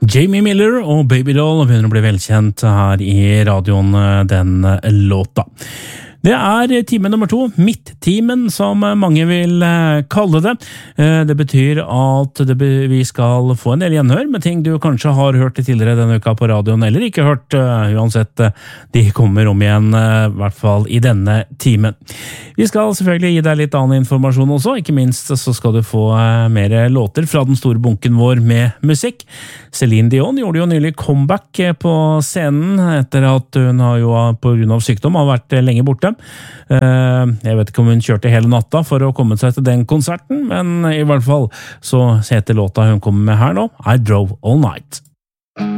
Jamie Miller og Babydoll begynner å bli velkjent her i radioen, den låta. Det time nummer 2, midttimen som mange vil kalle det. Det betyr at vi skal få en del gjenhør med ting du kanskje har hørt tidligere denne uka på radioen, eller ikke hørt, uansett de kommer om igjen, i hvert fall i denne timen. Vi skal selvfølgelig gi deg litt annen informasjon også, ikke minst så skal du få mer låter fra den store bunken vår med musikk. Celine Dion gjorde jo nylig comeback på scenen etter at hun har jo på grunn av sykdom har vært lenge borte. Jeg vet ikke om hun kjørte hele natta for å komme seg til den konserten, men i hvert fall så heter låta hun kommer med her nå, I Drove All Night.